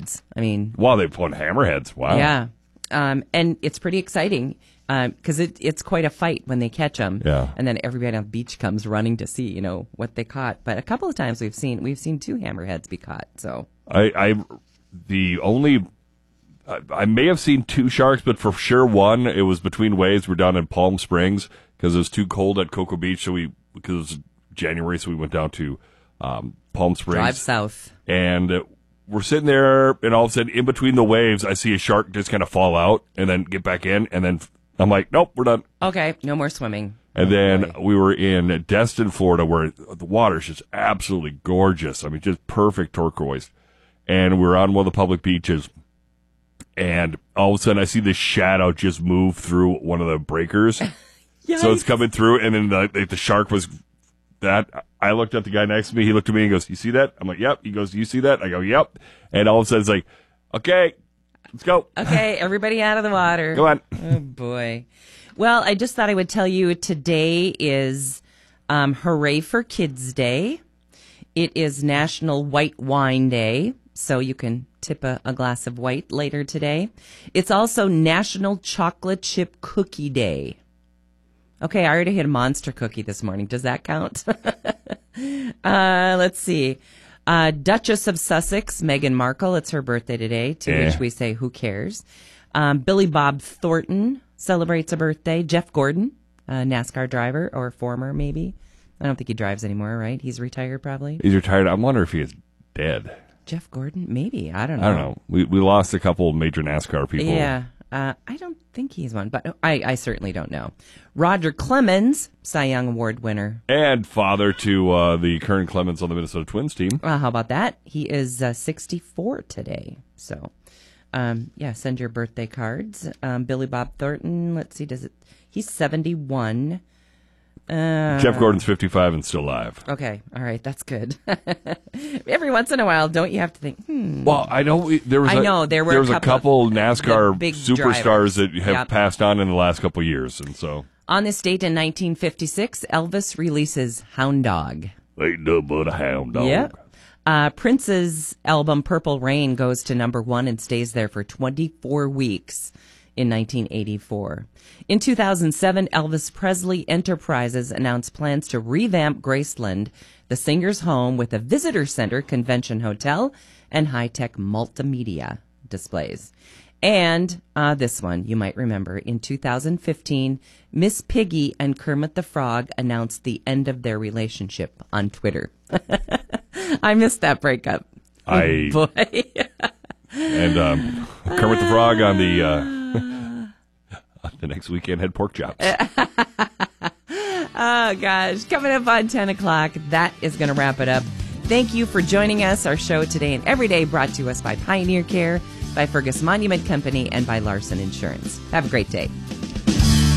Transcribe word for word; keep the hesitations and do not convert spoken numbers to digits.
hammerheads. I mean, wow, they put hammerheads. Wow. Yeah, um, and it's pretty exciting because um, it, it's quite a fight when they catch them. Yeah. And then everybody on the beach comes running to see, you know, what they caught. But a couple of times we've seen we've seen two hammerheads be caught. So I, I the only. I, I may have seen two sharks, but for sure one. It was between waves. We're down in Palm Springs because it was too cold at Cocoa Beach, so we because it was January, so we went down to um, Palm Springs. Drive south. And uh, we're sitting there, and all of a sudden, in between the waves, I see a shark just kind of fall out and then get back in, and then I'm like, nope, we're done. Okay, no more swimming. And oh, then boy. we were in Destin, Florida, where the water's just absolutely gorgeous. I mean, just perfect turquoise. And we were on one of the public beaches, and all of a sudden, I see this shadow just move through one of the breakers. So it's coming through, and then the, the shark was that. I looked at the guy next to me. He looked at me and goes, "You see that?" I'm like, "Yep." He goes, "Do you see that?" I go, "Yep." And all of a sudden, it's like, "Okay, let's go." Okay, everybody out of the water. Go on. Oh, boy. Well, I just thought I would tell you today is um, Hooray for Kids Day. It is National White Wine Day, so you can tip a, a glass of white later today. It's also National Chocolate Chip Cookie Day. Okay, I already hit a monster cookie this morning. Does that count? uh, let's see. Uh, Duchess of Sussex, Meghan Markle, it's her birthday today, to yeah. which we say, who cares? Um, Billy Bob Thornton celebrates a birthday. Jeff Gordon, a NASCAR driver, or former maybe. I don't think he drives anymore, right? He's retired probably. He's retired. I wonder if he is dead. Jeff Gordon? Maybe. I don't know. I don't know. We we lost a couple of major NASCAR people. Yeah. Uh, I don't think he's one, but I, I certainly don't know. Roger Clemens, Cy Young Award winner. And father to uh, the current Clemens on the Minnesota Twins team. Uh, how about that? He is uh, sixty-four today. So, um, yeah, send your birthday cards. Um, Billy Bob Thornton, let's see, does it? He's seventy-one. Uh, Jeff Gordon's fifty-five and still alive. Okay, all right, that's good. Every once in a while, don't you have to think, hmm. Well, I know we, there was I a, know, there were there was a a couple couple NASCAR big superstars drivers. that have Yep. passed on in the last couple of years, and so. On this date in nineteen fifty-six, Elvis releases Hound Dog. Ain't nothing but a hound dog. Yep. Uh, Prince's album Purple Rain goes to number one and stays there for twenty-four weeks in nineteen eighty-four. In two thousand seven, Elvis Presley Enterprises announced plans to revamp Graceland, the singer's home, with a visitor center, convention hotel, and high-tech multimedia displays. And uh, this one, you might remember, in two thousand fifteen, Miss Piggy and Kermit the Frog announced the end of their relationship on Twitter. I missed that breakup. I oh, boy. And um, Kermit the Frog on the uh, the next weekend had pork chops. Oh, gosh. Coming up on ten o'clock, that is going to wrap it up. Thank you for joining us. Our show today and every day brought to us by Pioneer Care, by Fergus Monument Company, and by Larson Insurance. Have a great day.